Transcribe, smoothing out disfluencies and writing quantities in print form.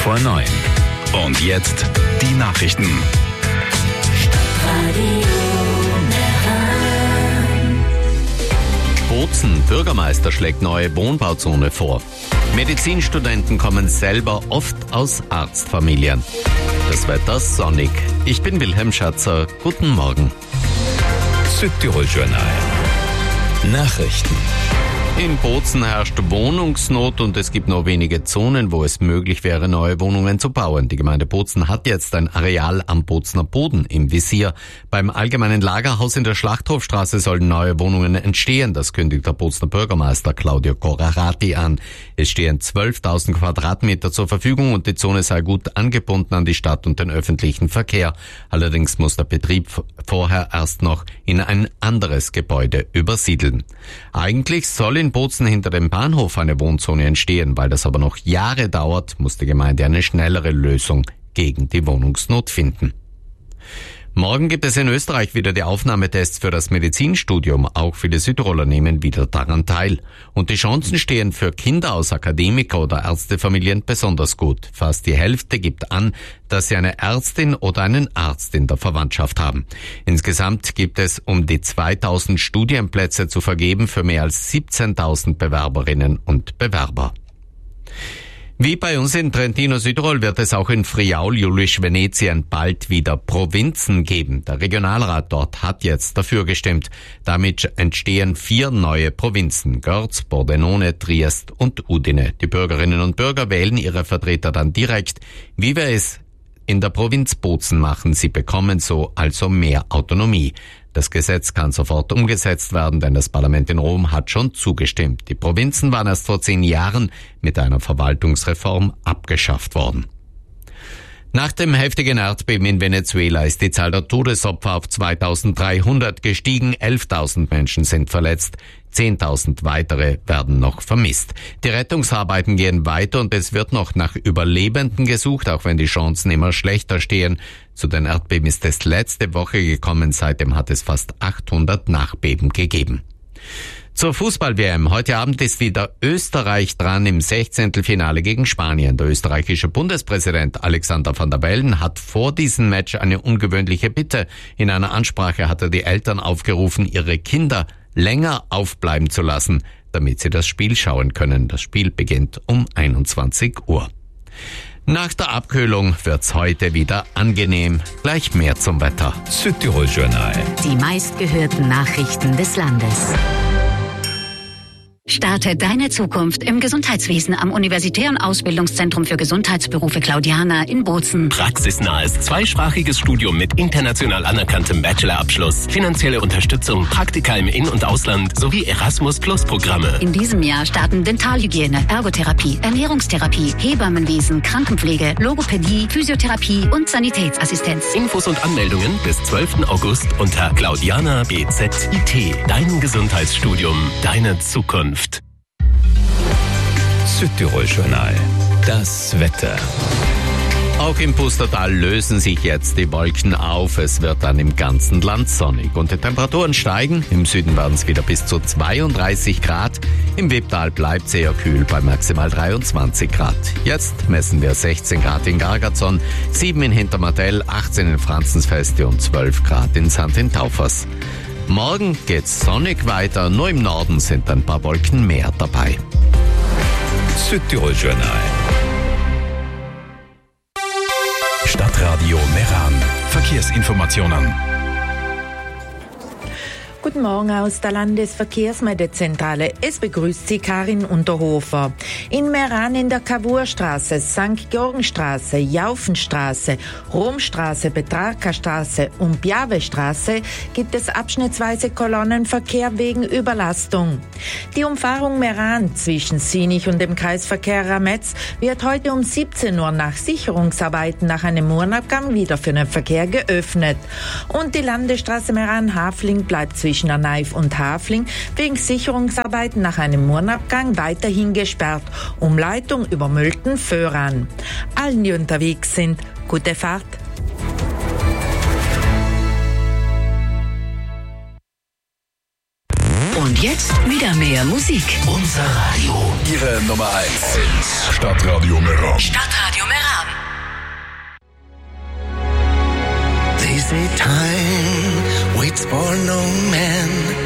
9:15. Und jetzt die Nachrichten. Bozen, Bürgermeister schlägt neue Wohnbauzone vor. Medizinstudenten kommen selber oft aus Arztfamilien. Das Wetter sonnig. Ich bin Wilhelm Schatzer. Guten Morgen. Südtirol-Journal. Nachrichten. In Bozen herrscht Wohnungsnot und es gibt nur wenige Zonen, wo es möglich wäre, neue Wohnungen zu bauen. Die Gemeinde Bozen hat jetzt ein Areal am Bozener Boden im Visier. Beim Allgemeinen Lagerhaus in der Schlachthofstraße sollen neue Wohnungen entstehen. Das kündigt der Bozener Bürgermeister Claudio Corrarati an. Es stehen 12.000 Quadratmeter zur Verfügung und die Zone sei gut angebunden an die Stadt und den öffentlichen Verkehr. Allerdings muss der Betrieb vorher erst noch in ein anderes Gebäude übersiedeln. Eigentlich soll in Bozen hinter dem Bahnhof eine Wohnzone entstehen. Weil das aber noch Jahre dauert, muss die Gemeinde eine schnellere Lösung gegen die Wohnungsnot finden. Morgen gibt es in Österreich wieder die Aufnahmetests für das Medizinstudium. Auch viele Südtiroler nehmen wieder daran teil. Und die Chancen stehen für Kinder aus Akademiker- oder Ärztefamilien besonders gut. Fast die Hälfte gibt an, dass sie eine Ärztin oder einen Arzt in der Verwandtschaft haben. Insgesamt gibt es um die 2000 Studienplätze zu vergeben für mehr als 17.000 Bewerberinnen und Bewerber. Wie bei uns in Trentino Südtirol wird es auch in Friaul, Jülich, Venetien bald wieder Provinzen geben. Der Regionalrat dort hat jetzt dafür gestimmt. Damit entstehen 4 neue Provinzen: Görz, Pordenone, Triest und Udine. Die Bürgerinnen und Bürger wählen ihre Vertreter dann direkt, wie wir es in der Provinz Bozen machen. Sie bekommen so also mehr Autonomie. Das Gesetz kann sofort umgesetzt werden, denn das Parlament in Rom hat schon zugestimmt. Die Provinzen waren erst vor 10 Jahren mit einer Verwaltungsreform abgeschafft worden. Nach dem heftigen Erdbeben in Venezuela ist die Zahl der Todesopfer auf 2.300 gestiegen. 11.000 Menschen sind verletzt. 10.000 weitere werden noch vermisst. Die Rettungsarbeiten gehen weiter und es wird noch nach Überlebenden gesucht, auch wenn die Chancen immer schlechter stehen. Zu den Erdbeben ist es letzte Woche gekommen. Seitdem hat es fast 800 Nachbeben gegeben. Zur Fußball-WM. Heute Abend ist wieder Österreich dran im 16. Finale gegen Spanien. Der österreichische Bundespräsident Alexander Van der Bellen hat vor diesem Match eine ungewöhnliche Bitte. In einer Ansprache hat er die Eltern aufgerufen, ihre Kinder länger aufbleiben zu lassen, damit sie das Spiel schauen können. Das Spiel beginnt um 21 Uhr. Nach der Abkühlung wird's heute wieder angenehm. Gleich mehr zum Wetter. Südtirol-Journal. Die meistgehörten Nachrichten des Landes. Starte deine Zukunft im Gesundheitswesen am Universitären Ausbildungszentrum für Gesundheitsberufe Claudiana in Bozen. Praxisnahes, zweisprachiges Studium mit international anerkanntem Bachelorabschluss, finanzielle Unterstützung, Praktika im In- und Ausland sowie Erasmus-Plus-Programme. In diesem Jahr starten Dentalhygiene, Ergotherapie, Ernährungstherapie, Hebammenwesen, Krankenpflege, Logopädie, Physiotherapie und Sanitätsassistenz. Infos und Anmeldungen bis 12. August unter Claudiana BZIT. Dein Gesundheitsstudium, deine Zukunft. Südtirol-Journal. Das Wetter. Auch im Pustertal lösen sich jetzt die Wolken auf. Es wird dann im ganzen Land sonnig und die Temperaturen steigen. Im Süden werden es wieder bis zu 32 Grad. Im Wipptal bleibt es eher kühl bei maximal 23 Grad. Jetzt messen wir 16 Grad in Gargazon, 7 in Hintermartell, 18 in Franzensfeste und 12 Grad in St. in Taufers. Morgen geht's sonnig weiter, nur im Norden sind ein paar Wolken mehr dabei. Südtirol-Journal. Stadtradio Meran. Verkehrsinformationen. Guten Morgen aus der Landesverkehrsmeldezentrale. Es begrüßt Sie Karin Unterhofer. In Meran in der Cavourstraße, St. Georgenstraße, Jaufenstraße, Romstraße, Petrarcastraße und Piavestraße gibt es abschnittsweise Kolonnenverkehr wegen Überlastung. Die Umfahrung Meran zwischen Sinich und dem Kreisverkehr Rametz wird heute um 17 Uhr nach Sicherungsarbeiten nach einem Murnabgang wieder für den Verkehr geöffnet. Und die Landesstraße Meran-Hafling bleibt zwischen Arneif und Hafling wegen Sicherungsarbeiten nach einem Murnabgang weiterhin gesperrt. Umleitung über Mülten-Föhran. Allen, die unterwegs sind, gute Fahrt. Und jetzt wieder mehr Musik. Unser Radio. Ihre Nummer 1. Stadtradio Meran. Stadtradio Meran. say time waits for no man.